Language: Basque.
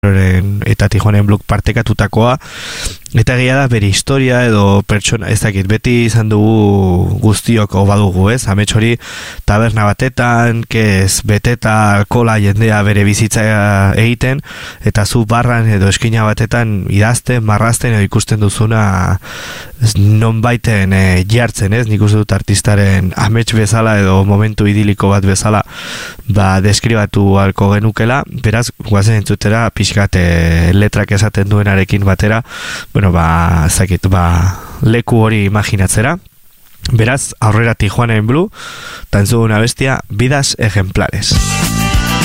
eta Tijuanen Blue partekatutakoa, eta egia da bere historia edo pertsona, ez dakit, beti izan dugu guztiok badugu, ez? Amets hori taberna batetan, beteta alkola jendea bere bizitza egiten, eta zu barran edo eskina batetan idazten, marrazten edo ikusten duzuna non baiten jartzen, ez? Nik uste dut artistaren amets bezala edo momentu idiliko bat bezala deskribatu halko genukela, beraz, guazen entzutera pixkat letrak esaten duenarekin batera, leku hori imaginatzera. Beraz, aurrera Tijuana en Blue, tan una bestia, vidas ejemplares.